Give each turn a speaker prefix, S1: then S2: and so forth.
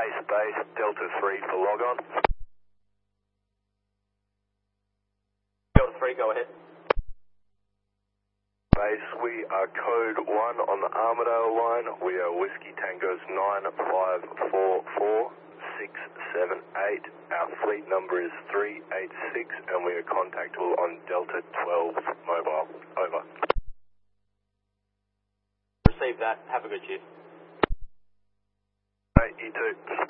S1: Base, Delta 3 for log on.
S2: Delta 3, go ahead.
S1: Base, we are code 1 on the Armadale line. We are Whiskey Tangos 9544678. Our fleet number is 386 and we are contactable on Delta 12 mobile. Over.
S2: Receive that. Have a good shift.
S1: Hey, you too.